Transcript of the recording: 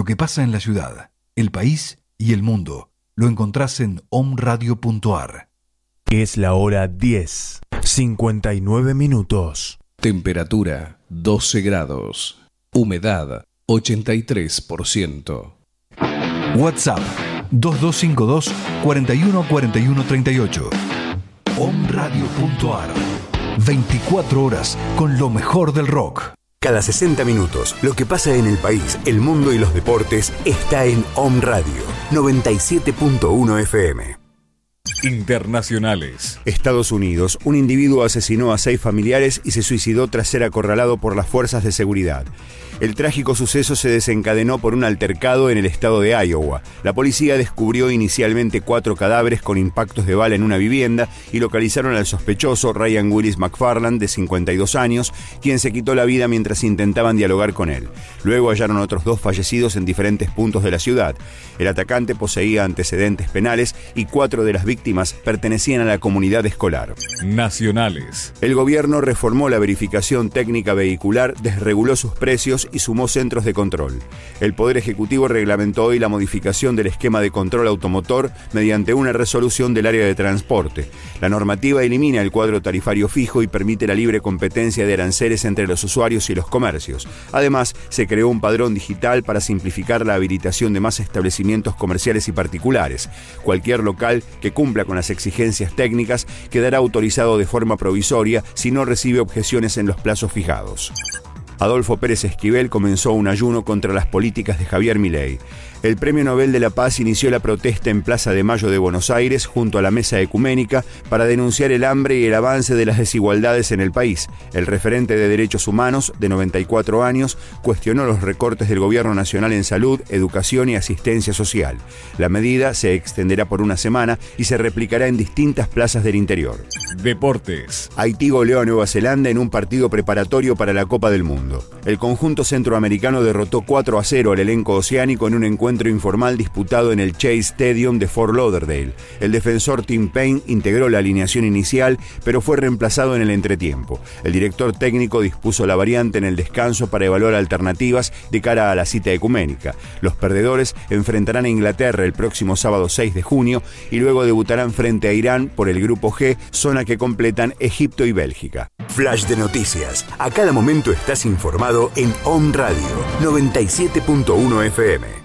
Lo que pasa en la ciudad, el país y el mundo lo encontrás en omradio.ar. Es la hora 10, 59 minutos. Temperatura 12 grados. Humedad 83%. WhatsApp 2252 41 41 38. omradio.ar. 24 horas con lo mejor del rock. Cada 60 minutos, lo que pasa en el país, el mundo y los deportes está en Om Radio 97.1 FM. Internacionales. Estados Unidos. Un individuo asesinó a 6 familiares y se suicidó tras ser acorralado por las fuerzas de seguridad. El trágico suceso se desencadenó por un altercado en el estado de Iowa. La policía descubrió inicialmente 4 cadáveres con impactos de bala en una vivienda y localizaron al sospechoso Ryan Willis McFarland, de 52 años, quien se quitó la vida mientras intentaban dialogar con él. Luego hallaron otros 2 fallecidos en diferentes puntos de la ciudad. El atacante poseía antecedentes penales y 4 de las víctimas pertenecían a la comunidad escolar. Nacionales. El gobierno reformó la verificación técnica vehicular, desreguló sus precios y sumó centros de control. El Poder Ejecutivo reglamentó hoy la modificación del esquema de control automotor mediante una resolución del área de transporte. La normativa elimina el cuadro tarifario fijo y permite la libre competencia de aranceles entre los usuarios y los comercios. Además, se creó un padrón digital para simplificar la habilitación de más establecimientos comerciales y particulares. Cualquier local que cumpla con las exigencias técnicas quedará autorizado de forma provisoria si no recibe objeciones en los plazos fijados. Adolfo Pérez Esquivel comenzó un ayuno contra las políticas de Javier Milei. El Premio Nobel de la Paz inició la protesta en Plaza de Mayo de Buenos Aires junto a la Mesa Ecuménica para denunciar el hambre y el avance de las desigualdades en el país. El referente de Derechos Humanos, de 94 años, cuestionó los recortes del Gobierno Nacional en salud, educación y asistencia social. La medida se extenderá por una semana y se replicará en distintas plazas del interior. Deportes. Haití goleó a Nueva Zelanda en un partido preparatorio para la Copa del Mundo. El conjunto centroamericano derrotó 4-0 al elenco oceánico en un encuentro informal disputado en el Chase Stadium de Fort Lauderdale. El defensor Tim Payne integró la alineación inicial, pero fue reemplazado en el entretiempo. El director técnico dispuso la variante en el descanso para evaluar alternativas de cara a la cita ecuménica. Los perdedores enfrentarán a Inglaterra el próximo sábado 6 de junio y luego debutarán frente a Irán por el grupo G, zona que completan Egipto y Bélgica. Flash de noticias. A cada momento estás informado en Om Radio 97.1 FM.